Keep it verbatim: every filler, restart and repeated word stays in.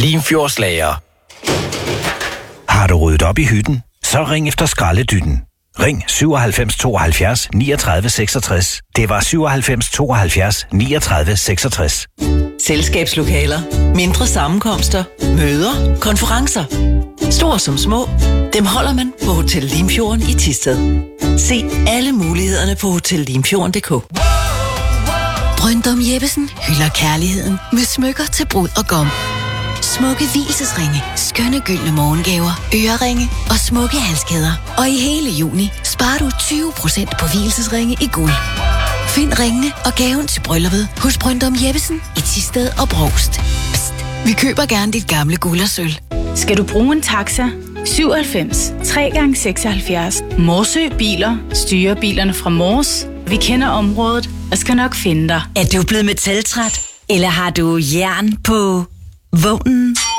Limfjordslager. Har du ryddet op i hytten? Så ring efter skraldedytten. Ring syvoghalvfems tooghalvfjerds niogtredive seksogtres. Det var syvoghalvfems tooghalvfjerds niogtredive seksogtres. Selskabslokaler, mindre sammenkomster, møder, konferencer. Store som små, dem holder man på Hotel Limfjorden i Thisted. Se alle mulighederne på hotel limfjorden punktum d k. Bryndum Jeppesen hylder kærligheden med smykker til brud og gom. Smukke hvilesesringe, skønne gyldne morgengaver, øreringe og smukke halskæder. Og i hele juni sparer du tyve procent på hvilesesringe i guld. Find ringene og gaven til brylluppet hos Bryndum Jeppesen i Thisted og Brovst. Psst, vi køber gerne dit gamle guld og sølv. Skal du bruge en taxa? syvoghalvfems tre gange seksoghalvfjerds. Morsø Biler styrer bilerne fra Mors. Vi kender området og skal nok finde dig. Er du blevet metaltræt? Eller har du jern på vognen?